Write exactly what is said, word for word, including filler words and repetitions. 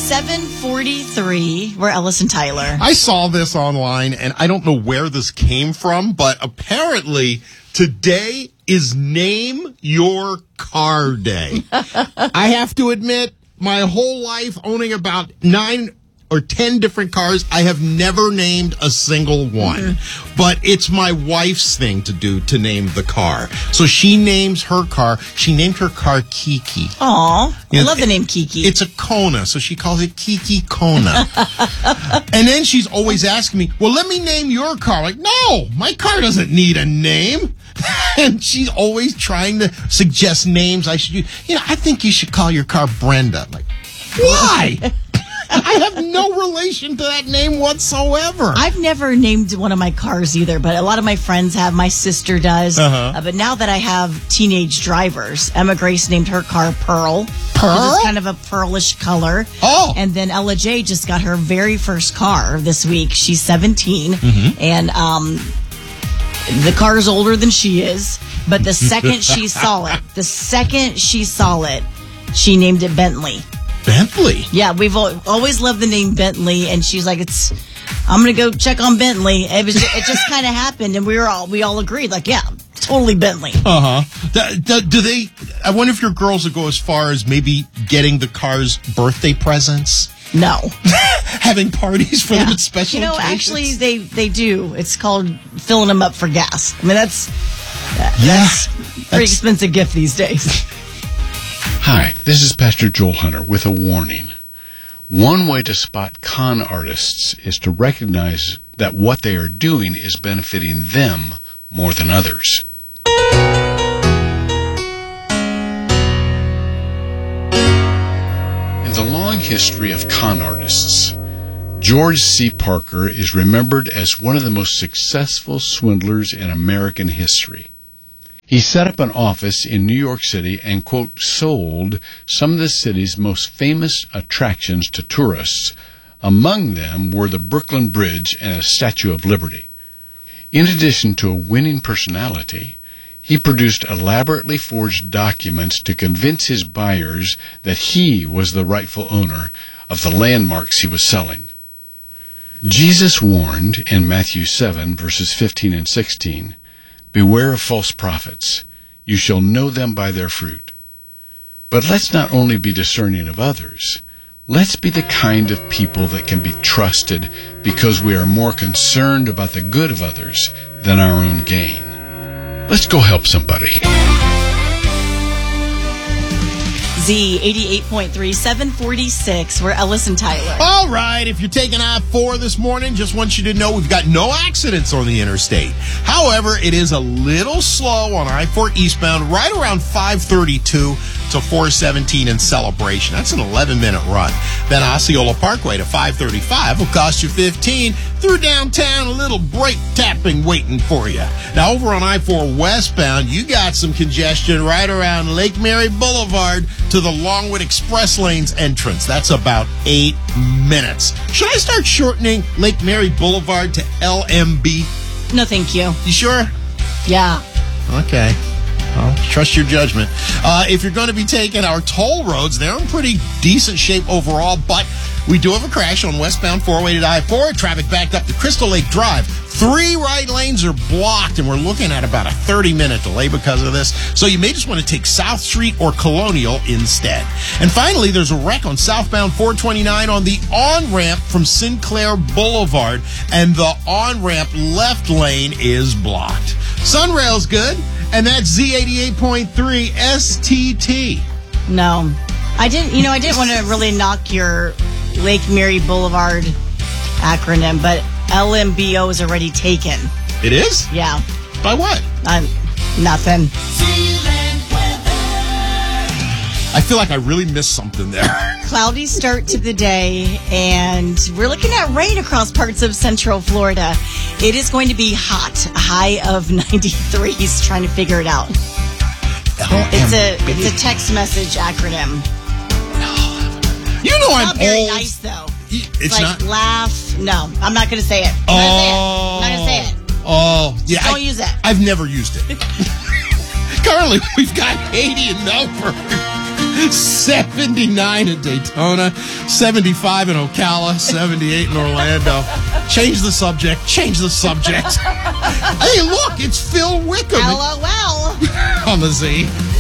seven forty-three. We're Ellis and Tyler. I saw this online, and I don't know where this came from, but apparently today is Name Your Car Day. I have to admit, my whole life owning about nine or ten different cars, I have never named a single one. Mm-hmm. But it's my wife's thing to do to name the car. So she names her car. She named her car Kiki. Aw, You I know, love the name Kiki. It's a Kona, so she calls it Kiki Kona. And then she's always asking me, well, let me name your car. Like, no, my car doesn't need a name. And she's always trying to suggest names I should use. You know, I think you should call your car Brenda. Like, why? I have no relation to that name whatsoever. I've never named one of my cars either, but a lot of my friends have. My sister does. Uh-huh. Uh, but now that I have teenage drivers, Emma Grace named her car Pearl. Pearl? Which is kind of a pearlish color. Oh. And then Ella J just got her very first car this week. She's seventeen. Mm-hmm. And um, the car's older than she is. But the second she saw it, the second she saw it, she named it Bentley. Bentley? Yeah, we've al- always loved the name Bentley, and she's like, "It's, I'm gonna go check on Bentley." It was, it just kind of happened, and we were all, we all agreed, like, yeah, totally Bentley. Uh huh. Do, do, do they? I wonder if your girls will go as far as maybe getting the car's birthday presents. No, Having parties for yeah. them at special You know, occasions? actually, they they do. It's called filling them up for gas. I mean, that's that, Yeah, that's a pretty that's- expensive gift these days. Hi, this is Pastor Joel Hunter with a warning. One way to spot con artists is to recognize that what they are doing is benefiting them more than others. In the long history of con artists, George C. Parker is remembered as one of the most successful swindlers in American history. He set up an office in New York City and, quote, sold some of the city's most famous attractions to tourists. Among them were the Brooklyn Bridge and a Statue of Liberty. In addition to a winning personality, he produced elaborately forged documents to convince his buyers that he was the rightful owner of the landmarks he was selling. Jesus warned in Matthew seven, verses fifteen and sixteen, "Beware of false prophets. You shall know them by their fruit." But let's not only be discerning of others. Let's be the kind of people that can be trusted because we are more concerned about the good of others than our own gain. Let's go help somebody. Z eighty-eight point three, seven forty-six. We're Ellis and Tyler. All right, if you're taking I four this morning, just want you to know we've got no accidents on the interstate. However, it is a little slow on I four eastbound right around five thirty-two to four seventeen in Celebration. That's an eleven-minute run. Then Osceola Parkway to five thirty-five will cost you fifteen. Through downtown, a little brake tapping waiting for you. Now, over on I four westbound, you got some congestion right around Lake Mary Boulevard to the Longwood Express Lanes entrance. That's about eight minutes. Should I start shortening Lake Mary Boulevard to L M B? No, thank you. You sure? Yeah. Okay. I'll trust your judgment. Uh, if you're going to be taking our toll roads, they're in pretty decent shape overall, but we do have a crash on westbound four oh eight I four. Traffic backed up to Crystal Lake Drive. Three right lanes are blocked, and we're looking at about a thirty-minute delay because of this. So you may just want to take South Street or Colonial instead. And finally, there's a wreck on southbound four twenty-nine on the on-ramp from Sinclair Boulevard, and the on-ramp left lane is blocked. Sunrail's good, and that's Z eighty-eight point three S T T. No. I didn't, you know, I didn't want to really knock your Lake Mary Boulevard acronym, but L M B O is already taken. It is? Yeah. By what? Um, nothing. I feel like I really missed something there. Cloudy start to the day, and we're looking at rain across parts of Central Florida. It is going to be hot, a high of ninety-three. He's trying to figure it out. It's a it's a text message acronym. You know It's I'm not very old. nice, though. It's, It's like not. laugh. No, I'm not going to say it. I'm Oh. not going to say it. I'm not going to say it. Oh, yeah. Don't I, use it. I've never used it. Currently, we've got Haiti and Melbourne. seventy-nine in Daytona, seventy-five in Ocala, seventy-eight in Orlando. Change the subject. Change the subject. Hey, look, it's Phil Wickham L O L. on the Z.